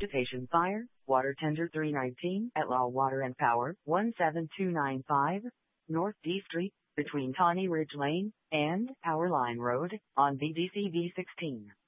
Vegetation Fire, Water Tender 319 at Law Water and Power, 17295 North D Street, between Tawny Ridge Lane and Power Line Road, on VDCV 16.